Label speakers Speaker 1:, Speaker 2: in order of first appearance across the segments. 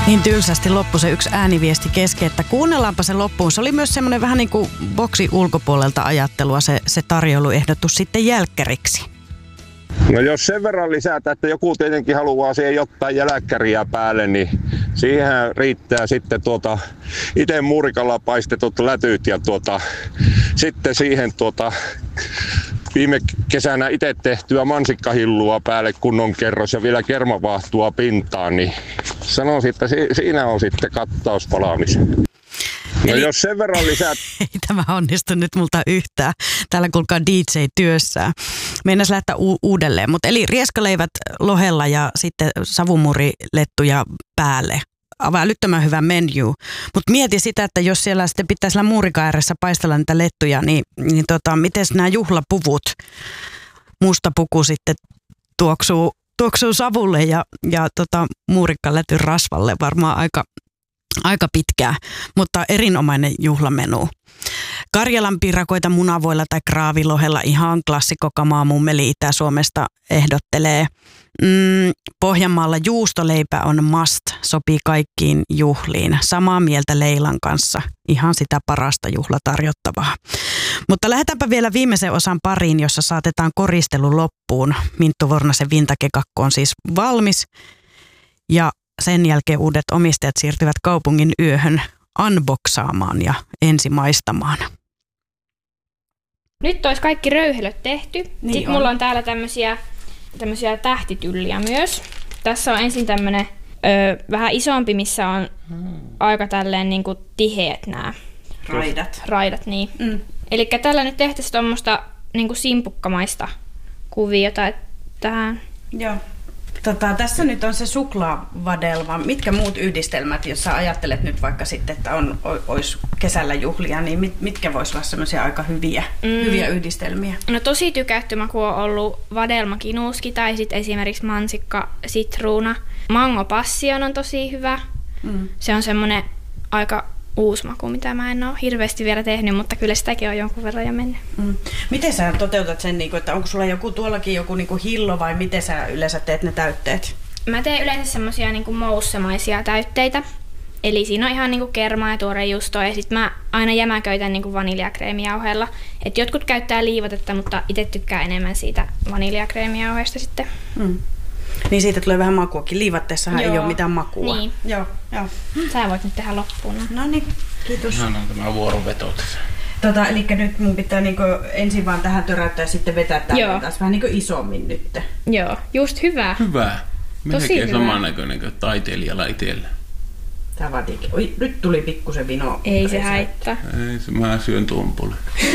Speaker 1: Niin tylsästi loppui se yksi ääniviesti kesken, että kuunnellaanpa se loppuun. Se oli myös semmoinen vähän niin kuin boksi ulkopuolelta ajattelua se tarjouluehdotus sitten jälkkäriksi.
Speaker 2: No jos sen verran lisätä, että joku tietenkin haluaa siihen jotain jälkkäriä päälle, niin siihen riittää sitten itse muurikalla paistetut lätyt ja sitten siihen viime kesänä itse tehtyä mansikkahillua päälle kunnon kerros ja vielä kermavaahtua pintaan, niin sanoisin, että siinä on sitten kattaus palaamisen. No eli jos sen verran lisää...
Speaker 1: Ei tämä onnistu nyt multa yhtään. Täällä kuulkaa DJ työssään. Meinas lähteä uudelleen. Mutta eli rieskaleivät lohella ja sitten savumurilettuja päälle. Älyttömän hyvä menu. Mutta mieti sitä, että jos siellä sitten pitää siellä muurikan ääressä paistella niitä lettuja, niin miten nämä juhlapuvut, musta puku sitten tuoksuu savulle ja muurikkaletyn rasvalle varmaan aika pitkää, mutta erinomainen juhlamenu. Karjalan piirakoita munavoilla tai kraavilohella ihan klassikokamaa mummeli Itä-Suomesta ehdottelee. Pohjanmaalla juustoleipä on must, sopii kaikkiin juhliin. Samaa mieltä Leilan kanssa, ihan sitä parasta juhlatarjottavaa. Mutta lähdetäänpä vielä viimeisen osan pariin, jossa saatetaan koristelu loppuun. Minttu Vornasen vintakekakko on siis valmis ja sen jälkeen uudet omistajat siirtyvät kaupungin yöhön unboxaamaan ja ensimaistamaan.
Speaker 3: Nyt olisi kaikki röyhelöt tehty. Niin sitten mulla on täällä tämmöisiä tähtitylliä myös. Tässä on ensin tämmönen vähän isompi, missä on aika tälleen niinku tiheät nämä raidat niin. Elikkä tällä nyt tehtäisiin tuommoista niinku simpukkamaista kuviota tähän. Joo.
Speaker 1: Tässä nyt on se suklaavadelma. Mitkä muut yhdistelmät, jos sä ajattelet nyt vaikka sitten, että olisi kesällä juhlia, niin mitkä vois olla semmoisia aika hyviä yhdistelmiä?
Speaker 3: No tosi tykätty maku on ollut vadelmakinuuski tai sitten esimerkiksi mansikka, sitruuna. Mango passion on tosi hyvä. Se on semmoinen aika uusi maku, mitä mä en ole hirveästi vielä tehnyt, mutta kyllä sitäkin on jonkun verran jo mennyt.
Speaker 1: Miten sä toteutat sen, että onko sulla tuollakin joku hillo vai miten sä yleensä teet ne täytteet?
Speaker 3: Mä teen yleensä semmosia moussemaisia täytteitä. Eli siinä on ihan kermaa ja tuorejuustoa ja sit mä aina jämäköitän vaniljakreemijauheella. Et jotkut käyttää liivotetta, mutta itse tykkään enemmän siitä vaniljakreemijauheesta sitten.
Speaker 1: Niin siitä tulee vähän makuakin. Liivatteessahan ei ole mitään makua.
Speaker 3: Niin.
Speaker 1: Joo.
Speaker 3: Sä voit nyt tehdä loppuun.
Speaker 1: No niin, kiitos.
Speaker 4: No tämä vuoroveto tässä.
Speaker 1: Eli nyt mun pitää ensin vaan tähän töräyttää ja sitten vetää tämän taas vähän isommin nyt.
Speaker 3: Joo, just hyvä.
Speaker 4: Hyvä. Melkein samannäköinen kuin taiteilijalla itsellä.
Speaker 1: Tää vaatiikin. Oi, nyt tuli pikkusen vino.
Speaker 3: Ei se haittaa.
Speaker 4: Ei, mä syön tuompulle.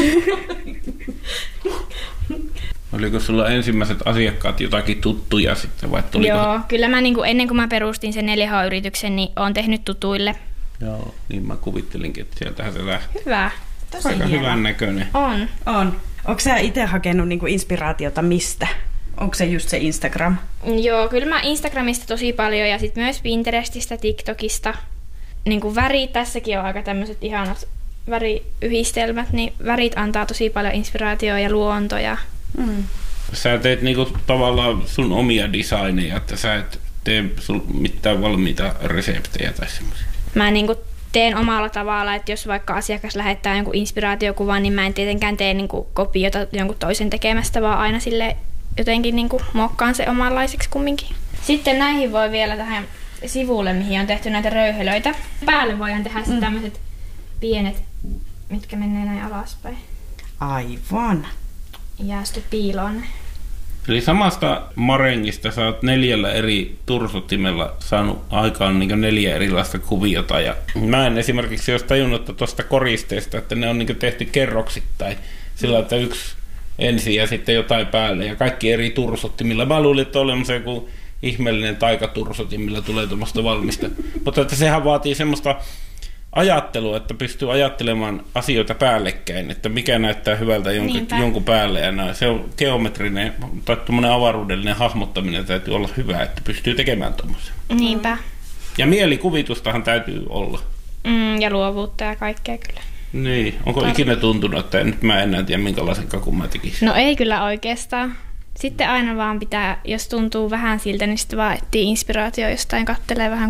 Speaker 4: Oliko sulla ensimmäiset asiakkaat jotakin tuttuja sitten vai tuliko?
Speaker 3: Joo, kyllä mä ennen kuin mä perustin sen 4H-yrityksen, niin oon tehnyt tutuille.
Speaker 4: Joo, niin mä kuvittelinkin, että sieltähän se lähti.
Speaker 3: Hyvä.
Speaker 1: Tosi
Speaker 4: aika
Speaker 1: hieno.
Speaker 4: hyvän näköinen.
Speaker 1: On. Onko sä itse hakenut inspiraatiota mistä? Onko se just se Instagram?
Speaker 3: Joo, kyllä mä Instagramista tosi paljon ja sitten myös Pinterestistä, TikTokista. Värit, tässäkin on aika tämmöiset ihanat väriyhdistelmät, niin värit antaa tosi paljon inspiraatiota ja luontoja.
Speaker 4: Sä teet tavallaan sun omia designeja, että sä et tee mitään valmiita reseptejä tai semmoisia.
Speaker 3: Mä teen omalla tavalla, että jos vaikka asiakas lähettää jonkun inspiraatiokuvan, niin mä en tietenkään tee kopiota jonkun toisen tekemästä, vaan aina sille jotenkin muokkaan se omanlaiseksi kumminkin. Sitten näihin voi vielä tähän sivulle, mihin on tehty näitä röyhelöitä. Päälle voidaan tehdä tämmöiset pienet, mitkä menee näin alaspäin.
Speaker 1: Aivan.
Speaker 3: Jää sitten piiloon.
Speaker 4: Eli samasta marengista sä oot 4 eri tursuttimella saanut aikaan 4 erilaista kuviota. Ja mä en esimerkiksi jos tajunnut tuosta koristeesta, että ne on tehty kerroksittain. Sillä että yksi ensin ja sitten jotain päälle ja kaikki eri tursuttimilla. Mä luulin, että on olemassa joku ihmeellinen taikatursutin, millä tulee tuommoista valmista. Mutta että sehän vaatii semmoista ajattelua, että pystyy ajattelemaan asioita päällekkäin, että mikä näyttää hyvältä jonkun päälle. Ja se on geometrinen tai tuommoinen avaruudellinen hahmottaminen täytyy olla hyvä, että pystyy tekemään tuommoisen.
Speaker 3: Niinpä.
Speaker 4: Ja mielikuvitustahan täytyy olla.
Speaker 3: Ja luovuutta ja kaikkea kyllä.
Speaker 4: Niin. Onko ikinä tuntunut, että nyt mä enää tiedä minkälaisen kakun mä tekisin?
Speaker 3: No ei kyllä oikeastaan. Sitten aina vaan pitää, jos tuntuu vähän siltä, niin sitten vaan etsii inspiraatio jostain, kattelee vähän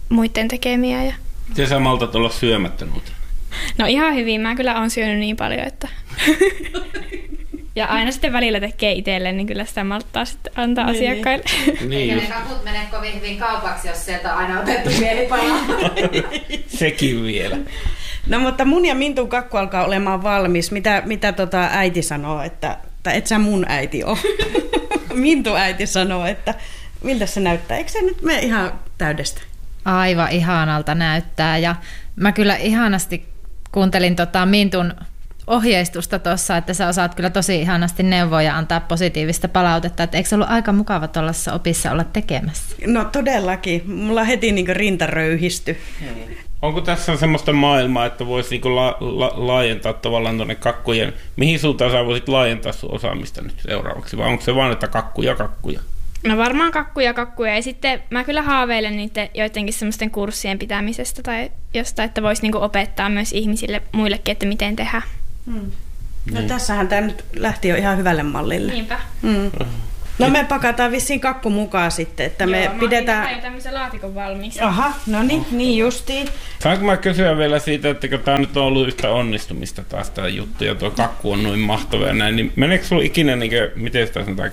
Speaker 3: muiden tekemiä. Ja...
Speaker 4: Te sä maltat olla syömättä muuten.
Speaker 3: No ihan hyvin. Mä kyllä oon syönyt niin paljon, että... Ja aina sitten välillä tekee itselleen, niin kyllä sitä malttaa sitten antaa asiakkaille.
Speaker 5: Eikä ne kakut mene kovin hyvin kaupaksi, jos sieltä on aina otettu mielipala.
Speaker 4: Sekin vielä.
Speaker 1: No mutta mun ja Mintun kakku alkaa olemaan valmis. Mitä äiti sanoo, että et sä mun äiti ole. Mintun äiti sanoo, että miltä se näyttää. Eikö se nyt mene ihan täydestä?
Speaker 5: Aivan ihanalta näyttää ja mä kyllä ihanasti kuuntelin Mintun ohjeistusta tuossa, että sä osaat kyllä tosi ihanasti neuvoa ja antaa positiivista palautetta, että eikö se ollut aika mukava tuollaisessa opissa olla tekemässä?
Speaker 1: No todellakin. Mulla heti niin rinta röyhisty.
Speaker 4: Onko tässä semmoista maailmaa, että voisi niinku laajentaa tavallaan tuonne kakkujen, mihin suuntaan sä voisit laajentaa sun osaamista nyt seuraavaksi, vai onko se vaan, että kakkuja?
Speaker 3: No varmaan kakkuja. Ja sitten mä kyllä haaveilen niiden joidenkin semmoisten kurssien pitämisestä tai jostain, että voisi niinku opettaa myös ihmisille muillekin, että miten tehdä.
Speaker 1: No tässähän tämä nyt lähti jo ihan hyvälle mallille.
Speaker 3: Niinpä.
Speaker 1: No me pakataan vissiin kakku mukaan sitten, että me pidetään...
Speaker 3: Joo, mä tämmöisen laatikon valmiin.
Speaker 1: Aha, no niin justiin.
Speaker 4: Saanko mä kysyä vielä siitä, että kun tää nyt on ollut yhtä onnistumista taas tää juttu ja tuo kakku on noin mahtava ja näin, niin meneekö sulla ikinä miten sitä sanotaan,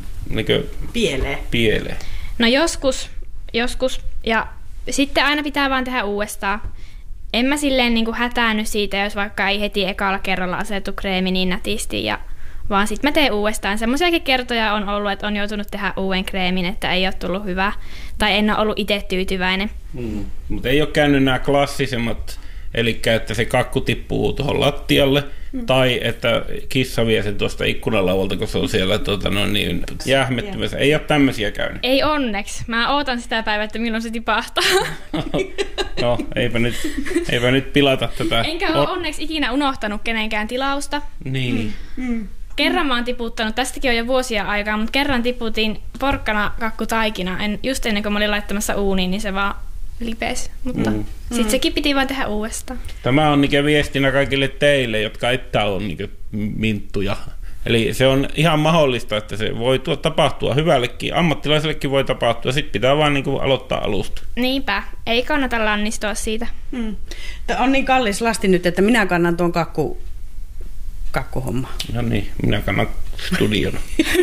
Speaker 4: pieleen?
Speaker 3: No joskus ja sitten aina pitää vaan tehdä uudestaan. En mä silleen niin kuin hätäänny siitä, jos vaikka ei heti ekalla kerralla asetu kreemi niin nätisti, vaan sitten mä teen uudestaan. Semmoisiakin kertoja on ollut, että on joutunut tehdä uuden kreemin, että ei ole tullut hyvä tai en ole ollut itse tyytyväinen.
Speaker 4: Mutta ei ole käynyt nämä klassisemmat, eli että se kakku tippuu tuohon lattialle tai että kissa vie sen tuosta ikkunalauvalta, kun se on siellä jähmettymässä. Ei ole tämmöisiä käynyt.
Speaker 3: Ei onneksi. Mä ootan sitä päivää, että milloin se tipahtaa.
Speaker 4: No, eipä nyt pilata tätä.
Speaker 3: Enkä ole onneksi ikinä unohtanut kenenkään tilausta.
Speaker 4: Niin.
Speaker 3: Kerran mä oon tiputtanut, tästäkin on jo vuosia aikaa, mutta kerran tiputin porkkana-kakkutaikina. Just ennen kuin mä olin laittamassa uuniin, niin se vaan lipesi. Mutta sitten sekin piti vaan tehdä uudestaan.
Speaker 4: Tämä on viestinä kaikille teille, jotka ette ole minttuja. Eli se on ihan mahdollista, että se voi tapahtua hyvällekin. Ammattilaisellekin voi tapahtua. Sitten pitää vaan aloittaa alusta.
Speaker 3: Niinpä. Ei kannata lannistua siitä.
Speaker 1: Tämä on niin kallis lasti nyt, että minä kannan tuon kakkuhomma.
Speaker 4: No niin, minä kannan studion.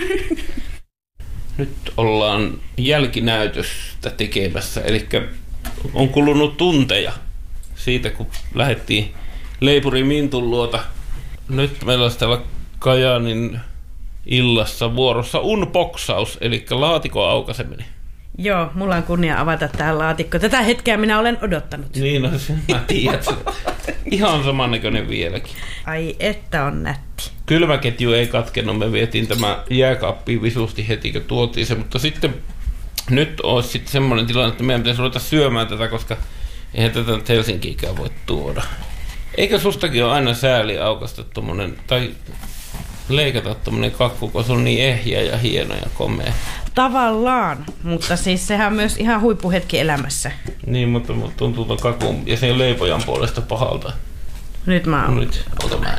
Speaker 4: Nyt ollaan jälkinäytöstä tekemässä. Eli on kulunut tunteja siitä, kun lähdettiin Leipuri Mintun luota. Nyt meillä olisi täällä Kajaanin illassa vuorossa unboxaus, eli laatikon aukaiseminen.
Speaker 1: Joo, mulla on kunnia avata tämä laatikko. Tätä hetkeä minä olen odottanut.
Speaker 4: Niin, no mä tiedän. Ihan samannäköinen vieläkin.
Speaker 1: Ai, että on nätti.
Speaker 4: Kylmäketju ei katkenut, me vietiin tämä jääkaappiin visusti heti, kun tuotiin se, mutta sitten nyt olisi sitten semmoinen tilanne, että meidän pitäisi ruveta syömään tätä, koska eihän tätä nyt Helsinkiikään voi tuoda. Eikö sustakin ole aina sääli aukaista tommonen, tai leikata tommonen kakku, kun se on niin ehjä ja hieno ja komea? Tavallaan,
Speaker 1: mutta siis sehän on myös ihan huippuhetki elämässä.
Speaker 4: Niin, mutta tuntuu ton kakun ja sen leipojan puolesta pahalta.
Speaker 1: Nyt mä oon.
Speaker 4: Nyt, ota mä.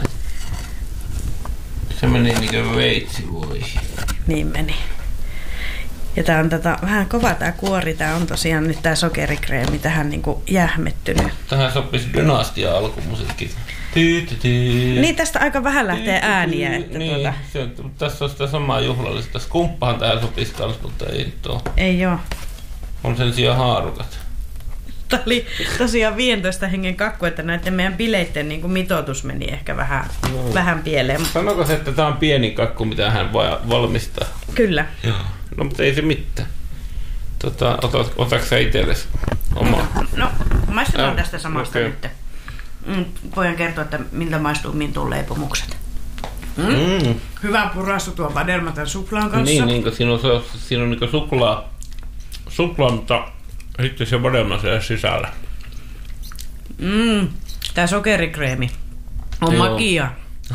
Speaker 4: Se meni niinkö veitsi, voi.
Speaker 1: Niin meni. Ja tää on vähän kova tää kuori, tää on tosiaan nyt tää sokerikreemi tähän niinku jähmettynyt.
Speaker 4: Tähän sopisi Dynastia alkumusiikki.
Speaker 1: Niin tästä aika vähän lähtee ääniä. Että
Speaker 4: niin, tässä on sitä samaa juhlallista. Skumppahan tähän sopisi kans, mutta ei nyt oo.
Speaker 1: Ei oo.
Speaker 4: On sen sijaan haarukat.
Speaker 1: Tämä oli tosiaan 15 hengen kakku, että näiden meidän bileitten niin kuin mitoitus meni ehkä vähän pieleen.
Speaker 4: Sanoiko se, että tämä on pieni kakku, mitä hän valmistaa?
Speaker 1: Kyllä.
Speaker 4: Joo. No, mutta ei se mitään. Otatko sä itsellesi omaa?
Speaker 1: No, maistetaan tästä samasta nyt. Voin kertoa, että miltä maistuu Mintun leipomukset. Hyvä purassu tuo vadelmatan suklaan kanssa.
Speaker 4: Niin, siinä on niin suklaa, mutta sitten se vadelma siellä sisällä.
Speaker 1: Tää sokerikreemi on magia.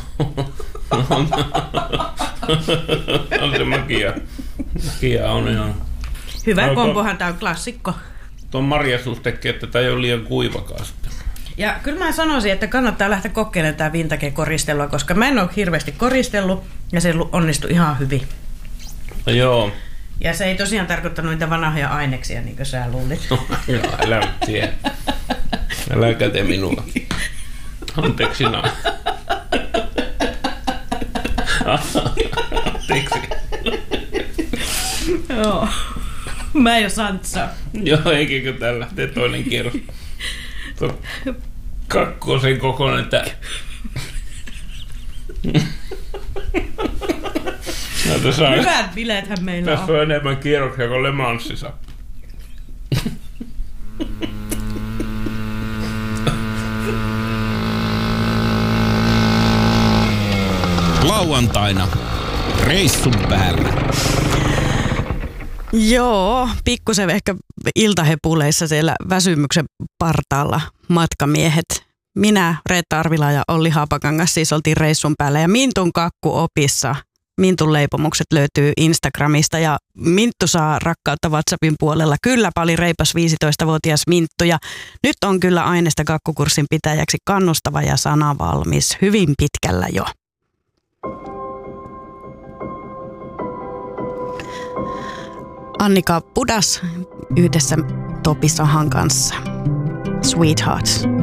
Speaker 4: On se magia. Magia on ihan.
Speaker 1: Hyvä kompohan, tää on klassikko.
Speaker 4: Tuon marjasuus tekee, että tää ei ole liian kuivakaan sitten.
Speaker 1: Ja kyllä mä sanoisin, että kannattaa lähteä kokeilemaan tää vintage-koristelua, koska mä en ole hirveästi koristellut ja se onnistui ihan hyvin.
Speaker 4: No joo.
Speaker 1: Ja se ei tosiaan tarkoittanut niitä vanhoja aineksia, niin kuin sä luulit.
Speaker 4: Joo, älä nyt tiedä. Älä käte minua. Anteeksi näin. Anteeksi.
Speaker 1: Joo. Mä jo santsaa.
Speaker 4: Joo, eikä tällä lähtee toinen kierros. Kakkosen kokoinen tää. No,
Speaker 1: hyvät bileethän meillä on.
Speaker 4: Tässä on enemmän kierroksia kuin Le Mansissa.
Speaker 6: Lauantaina reissun päällä.
Speaker 1: Joo, pikkusen ehkä iltahepuleissa siellä väsymyksen partaalla matkamiehet. Minä, Reetta Arvila ja Olli Haapakangas siis oltiin reissun päällä ja Mintun kakkuopissa. Mintun leipomukset löytyy Instagramista ja Minttu saa rakkautta WhatsAppin puolella. Kylläpä oli reipas 15-vuotias Minttu ja nyt on kyllä aineesta kakkukurssin pitäjäksi kannustava ja sanavalmis hyvin pitkällä jo. Annika Pudas yhdessä Topi Sahan kanssa. Sweethearts.